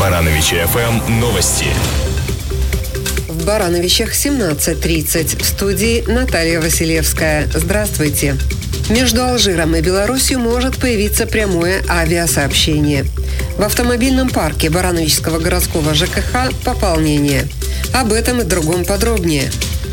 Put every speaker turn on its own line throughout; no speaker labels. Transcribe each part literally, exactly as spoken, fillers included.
Барановичи эф эм новости.
В Барановичах семнадцать тридцать. В студии Наталья Василевская. Здравствуйте. Между Алжиром и Беларусью может появиться прямое авиасообщение. В автомобильном парке Барановичского городского ЖКХ пополнение. Об этом и другом подробнее.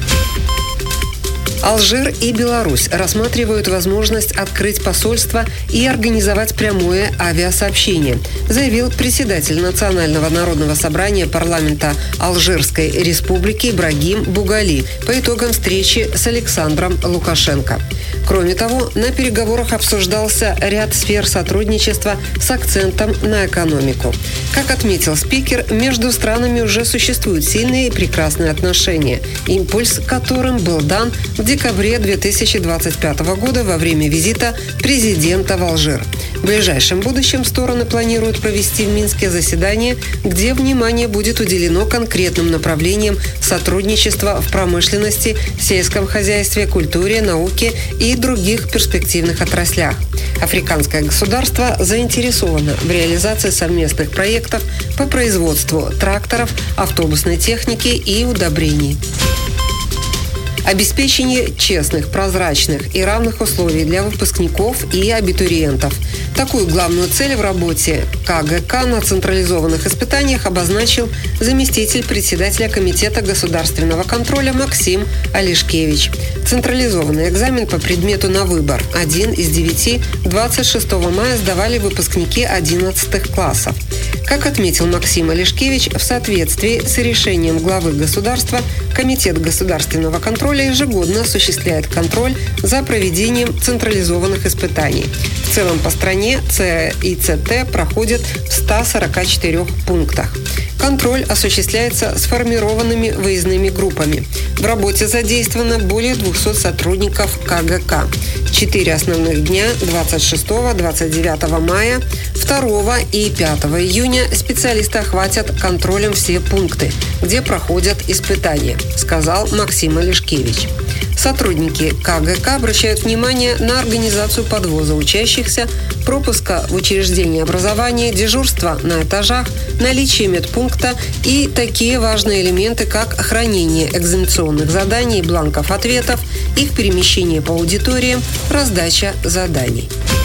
Алжир и Беларусь рассматривают возможность открыть посольство и организовать прямое авиасообщение, заявил председатель Национального народного собрания парламента Алжирской республики Ибрагим Бугали по итогам встречи с Александром Лукашенко. Кроме того, на переговорах обсуждался ряд сфер сотрудничества с акцентом на экономику. Как отметил спикер, между странами уже существуют сильные и прекрасные отношения, импульс которым был дан в декабре две тысячи двадцать пятого года во время визита президента в Алжир. В ближайшем будущем стороны планируют провести в Минске заседание, где внимание будет уделено конкретным направлениям сотрудничества в промышленности, сельском хозяйстве, культуре, науке и других перспективных отраслях. Африканское государство заинтересовано в реализации совместных проектов по производству тракторов, автобусной техники и удобрений. Обеспечение честных, прозрачных и равных условий для выпускников и абитуриентов. Такую главную цель в работе ка гэ ка на централизованных испытаниях обозначил заместитель председателя Комитета государственного контроля Максим Алишкевич. Централизованный экзамен по предмету на выбор один из девяти двадцать шестого мая сдавали выпускники одиннадцатых классов. Как отметил Максим Алишкевич, в соответствии с решением главы государства, Комитет государственного контроля ежегодно осуществляет контроль за проведением централизованных испытаний. В целом по стране цэ и цэ тэ проходят в ста сорока четырёх пунктах. Контроль осуществляется сформированными выездными группами. В работе задействовано более двухсот сотрудников ка гэ ка. Четыре основных дня – двадцать шестого - двадцать девятого мая, второго и пятого июня специалисты охватят контролем все пункты, где проходят испытания, сказал Максим Алишкевич. Сотрудники ка гэ ка обращают внимание на организацию подвоза учащихся, пропуска в учреждении образования, дежурства на этажах, наличие медпункта и такие важные элементы, как хранение экзаменационных заданий и бланков ответов, их перемещение по аудиториям, раздача заданий.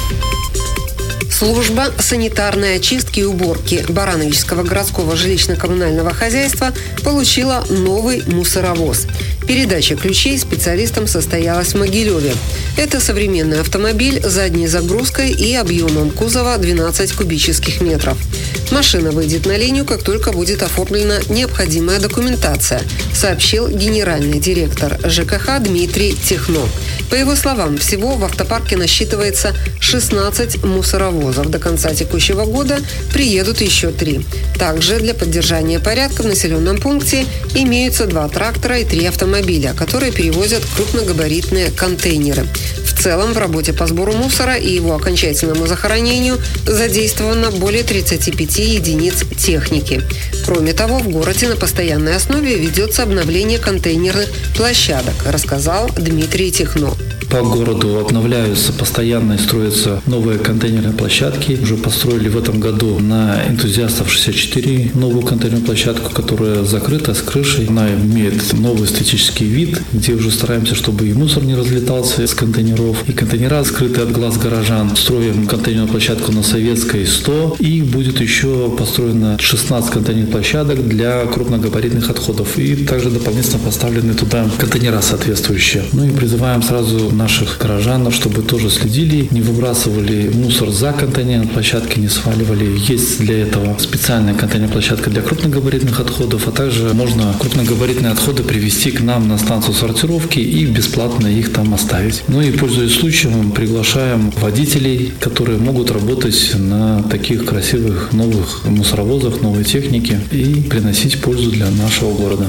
Служба санитарной очистки и уборки Барановичского городского жилищно-коммунального хозяйства получила новый мусоровоз. Передача ключей специалистам состоялась в Могилеве. Это современный автомобиль с задней загрузкой и объемом кузова двенадцать кубических метров. Машина выйдет на линию, как только будет оформлена необходимая документация, сообщил генеральный директор жэ ка ха Дмитрий Техно. По его словам, всего в автопарке насчитывается шестнадцать мусоровозов. До конца текущего года приедут еще три. Также для поддержания порядка в населенном пункте имеются два трактора и три автомобиля, которые перевозят крупногабаритные контейнеры. В целом в работе по сбору мусора и его окончательному захоронению задействовано более тридцати пяти единиц техники. Кроме того, в городе на постоянной основе ведется обновление контейнерных площадок, рассказал Дмитрий Техно.
По городу обновляются, постоянно и строятся новые контейнерные площадки. Уже построили в этом году на Энтузиастов шестьдесят четыре новую контейнерную площадку, которая закрыта с крышей. Она имеет новый эстетический вид, где уже стараемся, чтобы и мусор не разлетался из контейнеров, и контейнера скрыты от глаз горожан. Строим контейнерную площадку на Советской сто, и будет еще построено шестнадцать контейнерных площадок для крупногабаритных отходов. И также дополнительно поставлены туда контейнера соответствующие. Ну и призываем сразу наших горожан, чтобы тоже следили, не выбрасывали мусор за контейнерные площадки, не сваливали. Есть для этого специальная контейнерная площадка для крупногабаритных отходов, а также можно крупногабаритные отходы привезти к нам на станцию сортировки и бесплатно их там оставить. Ну и, пользуясь случаем, приглашаем водителей, которые могут работать на таких красивых новых мусоровозах, новой технике и приносить пользу для нашего города.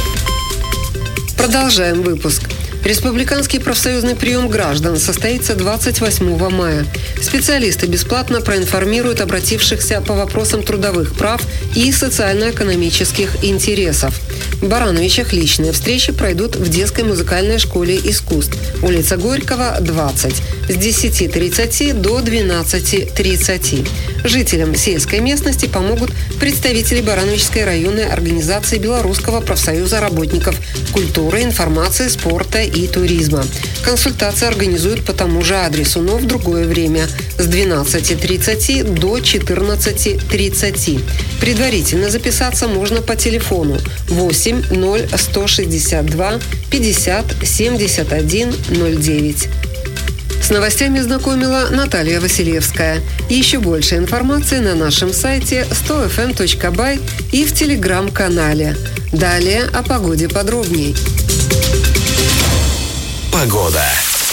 Продолжаем выпуск. Республиканский профсоюзный прием граждан состоится двадцать восьмого мая. Специалисты бесплатно проинформируют обратившихся по вопросам трудовых прав и социально-экономических интересов. В Барановичах личные встречи пройдут в детской музыкальной школе искусств, улица Горького, двадцать. с десяти тридцати до двенадцати тридцати. Жителям сельской местности помогут представители Барановичской районной организации Белорусского профсоюза работников культуры, информации, спорта и туризма. Консультации организуют по тому же адресу, но в другое время с двенадцати тридцати до четырнадцати тридцати. Предварительно записаться можно по телефону восемь ноль сто шестьдесят два пятьдесят семьдесят один ноль девять. С новостями знакомила Наталья Василевская. Еще больше информации на нашем сайте сто эф эм точка бай и в телеграм-канале. Далее о погоде подробней.
Погода.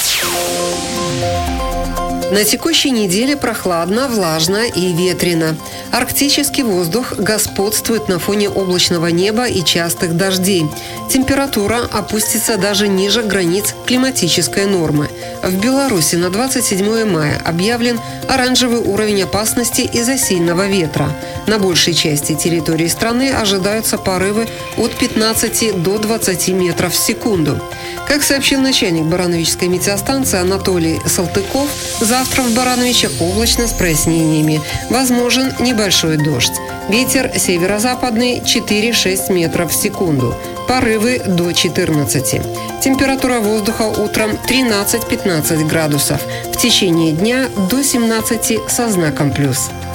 На текущей неделе прохладно, влажно и ветрено. Арктический воздух господствует на фоне облачного неба и частых дождей. Температура опустится даже ниже границ климатической нормы. В Беларуси на двадцать седьмое мая объявлен оранжевый уровень опасности из-за сильного ветра. На большей части территории страны ожидаются порывы от пятнадцати до двадцати метров в секунду. Как сообщил начальник Барановичской метеостанции Анатолий Салтыков, завтра в Барановичах облачно с прояснениями. Возможен небольшой дождь. Ветер северо-западный четыре-шесть метров в секунду. Порывы до четырнадцати. Температура воздуха утром тринадцать-пятнадцать градусов. В течение дня до семнадцати со знаком плюс.